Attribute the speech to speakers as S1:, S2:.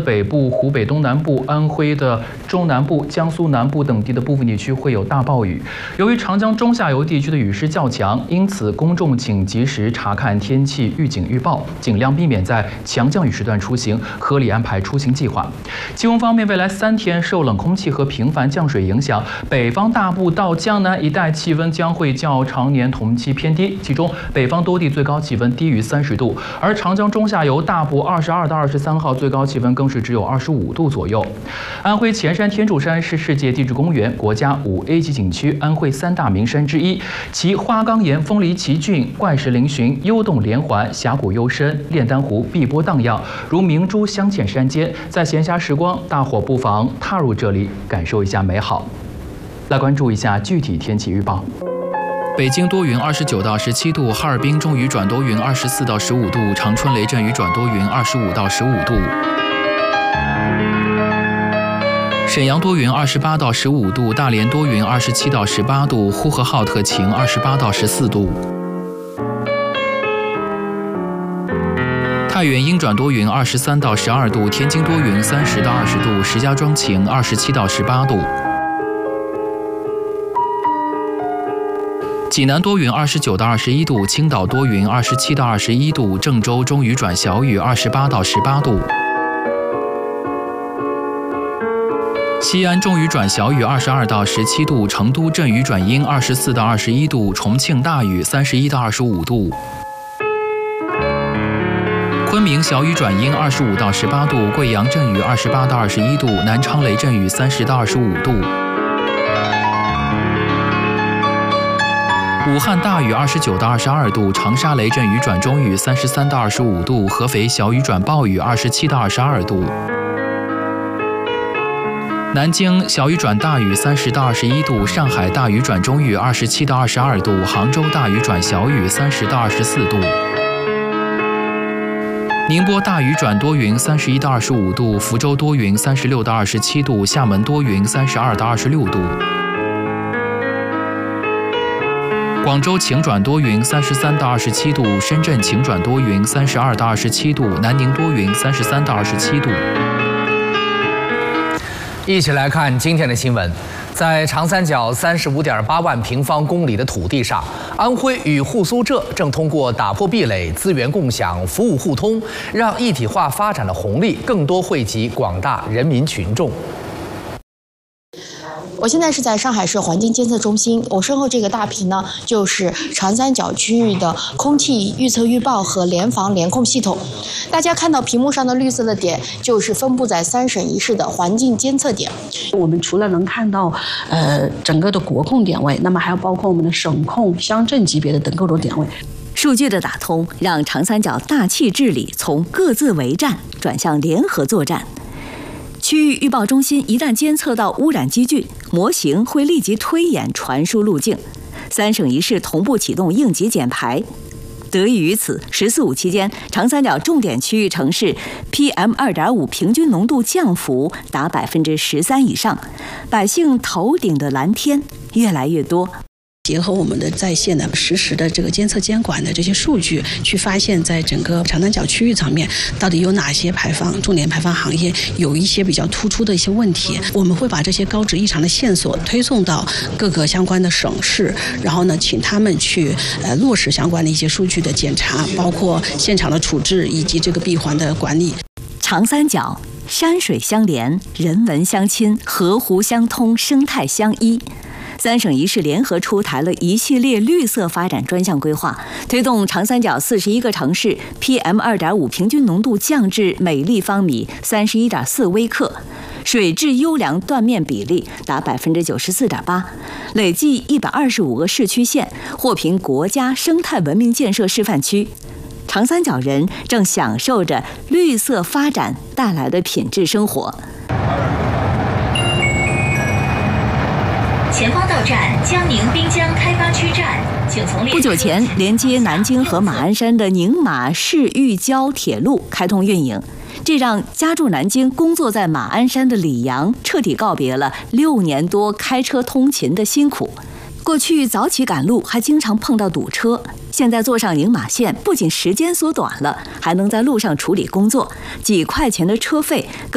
S1: 北部、湖北东南部、安徽的中南部、江苏南部等地的部分地区会有大暴雨。由于长江中下游地区的雨势较强，因此公众请及时查看天气预警预报，尽量避免在强降雨时段出行，合理安排出行计划。气温方面，未来3天受冷空气和频繁降水影响，北方大部到江南一带气温将会较常年同期偏低，其中北方多地最高气温低于30度，而长江中下游大部22到23号最高气温更是只有25度左右。安徽潜山天柱山是世界地质公园国家5A 级景区安徽3大名山之一，其花岗岩峰离奇峻，怪石嶙峋，幽洞连环，峡谷幽深，炼丹湖碧波荡漾，如明珠镶嵌山间。在闲暇时光，大伙不妨踏入这里，感受一下美好。来关注一下具体天气预报。北京多云29到17度，哈尔滨中雨转多云24到15度，长春雷阵雨转多云25到15度。沈阳多云28到15度，大连多云27到18度，呼和浩特晴28到14度。太原阴转多云23到12度，天津多云30到20度，石家庄晴27到18度。济南多云29到21度，青岛多云27到21度，郑州中雨转小雨28到18度。西安中雨转小雨22到17度，成都阵雨转阴24到21度，重庆大雨31到25度。昆明小雨转阴25到18度，贵阳阵雨28到21度，南昌雷阵雨30到25度。武汉大雨29到22度，长沙雷阵雨转中雨33到25度，合肥小雨转暴雨27到22度。南京小雨转大雨30到21度，上海大雨转中雨27到22度，杭州大雨转小雨30到24度。宁波大雨转多云31到25度，福州多云36到27度，厦门多云32到26度。广州晴转多云33到27度，深圳晴转多云32到27度，南宁多云33到27度。
S2: 一起来看今天的新闻。在长三角35.8万平方公里的土地上，安徽与沪苏浙正通过打破壁垒、资源共享、服务互通，让一体化发展的红利更多惠及广大人民群众。
S3: 我现在是在上海市环境监测中心，我身后这个大屏呢，就是长三角区域的空气预测预报和联防联控系统。大家看到屏幕上的绿色的点，就是分布在3省1市的环境监测点。
S4: 我们除了能看到整个的国控点位，那么还要包括我们的省控、乡镇级别的等各种点位。
S5: 数据的打通，让长三角大气治理从各自为战转向联合作战。区域预报中心一旦监测到污染积聚，模型会立即推演传输路径，3省1市同步启动应急减排。得益于此，“14·5”期间，长三角重点区域城市 PM2.5 平均浓度降幅达13%以上，百姓头顶的蓝天越来越多。
S4: 结合我们的在线的实时的这个监测监管的这些数据，去发现在整个长三角区域层面到底有哪些排放重点排放行业有一些比较突出的一些问题，我们会把这些高值异常的线索推送到各个相关的省市，然后呢，请他们去落实相关的一些数据的检查，包括现场的处置以及这个闭环的管理。
S5: 长三角山水相连，人文相亲，河湖相通，生态相依。3省1市联合出台了一系列绿色发展专项规划，推动长三角41个城市 PM2.5 平均浓度降至每立方米31.4微克，水质优良断面比例达94.8%，累计125个市区县获评国家生态文明建设示范区。长三角人正享受着绿色发展带来的品质生活。
S6: 前方到站江宁滨江开发区站，请从
S5: 不久前，连接南京和马鞍山的宁马市豫郊铁路开通运营，这让家住南京、工作在马鞍山的李阳彻底告别了6年多开车通勤的辛苦。过去早起赶路还经常碰到堵车，现在坐上宁马线，不仅时间缩短了，还能在路上处理工作，几块钱的车费